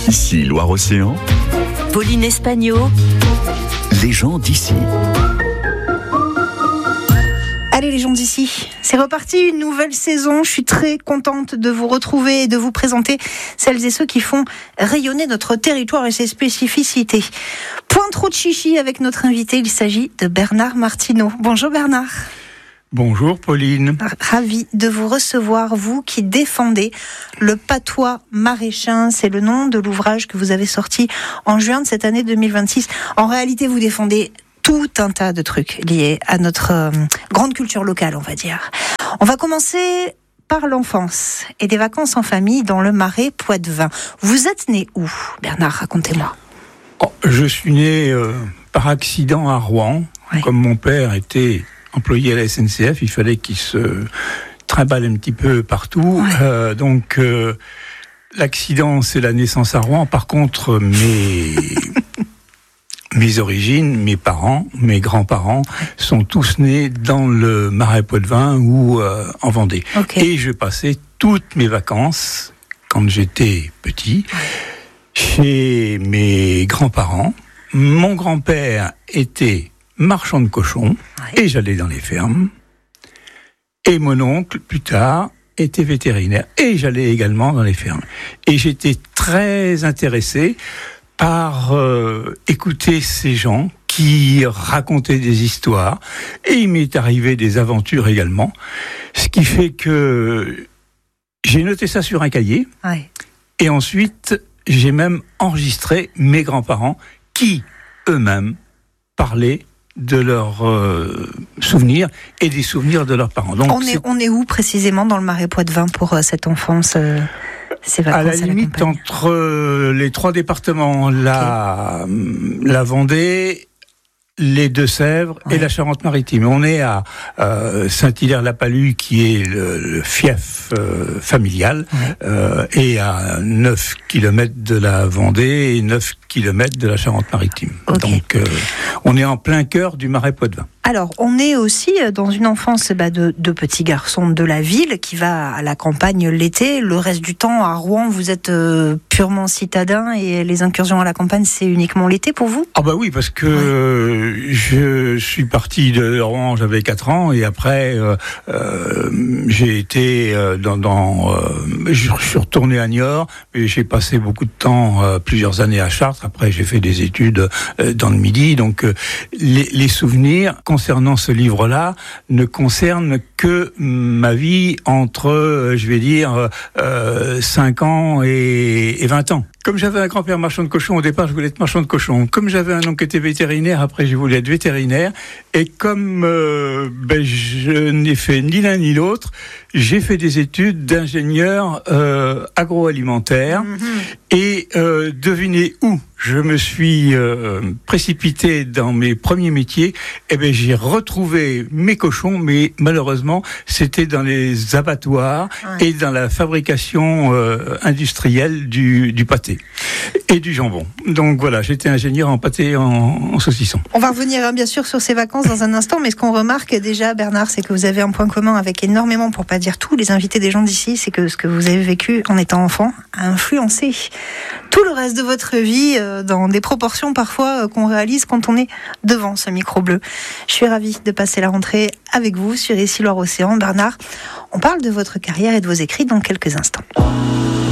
Ici Loire-Océan, Pauline Espagno, les gens d'ici. Allez les gens d'ici, c'est reparti, une nouvelle saison. Je suis très contente de vous retrouver et de vous présenter celles et ceux qui font rayonner notre territoire et ses spécificités. Point trop de chichi avec notre invité, il s'agit de Bernard Martineau. Bonjour Bernard. Bonjour Pauline. Ravi de vous recevoir, vous qui défendez le patois maraîchin. C'est le nom de l'ouvrage que vous avez sorti en juin de cette année 2026. En réalité, vous défendez tout un tas de trucs liés à notre grande culture locale, on va dire. On va commencer par l'enfance et des vacances en famille dans le Marais Poitevin. Vous êtes né où, Bernard? Racontez-moi. Je suis né par accident à Rouen. Oui. Comme mon père était employé à la SNCF, il fallait qu'il se trimballe un petit peu partout. Oui. Donc, l'accident, c'est la naissance à Rouen. Par contre, mes origines, mes parents, mes grands-parents sont tous nés dans le Marais Poitevin ou en Vendée. Okay. Et je passais toutes mes vacances, quand j'étais petit, chez mes grands-parents. Mon grand-père était marchand de cochons, et j'allais dans les fermes. Et mon oncle, plus tard, était vétérinaire, et j'allais également dans les fermes. Et j'étais très intéressé par écouter ces gens qui racontaient des histoires, et il m'est arrivé des aventures également, ce qui fait que j'ai noté ça sur un cahier, et ensuite j'ai même enregistré mes grands-parents qui eux-mêmes parlaient de leurs souvenirs et des souvenirs de leurs parents. Donc, on est où précisément dans le Marais Poitevin pour cette enfance à la limite entre les trois départements, la Vendée, les Deux-Sèvres et la Charente-Maritime. On est à Saint-Hilaire-la-Palud, qui est le fief familial, et à 9 km de la Vendée et 9 km de la Charente-Maritime. Donc, on est en plein cœur du Marais Poitevin. Alors, on est aussi dans une enfance de petits garçons de la ville qui va à la campagne l'été. Le reste du temps, à Rouen, vous êtes purement citadin et les incursions à la campagne, c'est uniquement l'été pour vous ? Ah bah oui, parce que je suis parti de Rouen, j'avais 4 ans, et après, j'ai été je suis retourné à Niort, et j'ai passé beaucoup de temps, plusieurs années à Chartres. Après, j'ai fait des études dans le Midi. Donc, les souvenirs concernant ce livre-là ne concernent que ma vie entre, 5 ans et 20 ans. Comme j'avais un grand-père marchand de cochons, au départ, je voulais être marchand de cochons. Comme j'avais un oncle qui était vétérinaire, après, je voulais être vétérinaire. Et comme je n'ai fait ni l'un ni l'autre, j'ai fait des études d'ingénieur agroalimentaire. Et devinez où je me suis précipité dans mes premiers métiers. J'ai retrouvé mes cochons, mais malheureusement, c'était dans les abattoirs et dans la fabrication industrielle du pâté et du jambon. Donc voilà, j'étais ingénieur en pâté en saucisson. On va revenir bien sûr sur ces vacances dans un instant, mais ce qu'on remarque déjà, Bernard, c'est que vous avez un point commun avec énormément, pour pas dire tous les invités des gens d'ici, c'est que ce que vous avez vécu en étant enfant a influencé tout le reste de votre vie dans des proportions parfois qu'on réalise quand on est devant ce micro bleu. Je suis ravie de passer la rentrée avec vous sur Ici Loire-Océan. Bernard, on parle de votre carrière et de vos écrits dans quelques instants.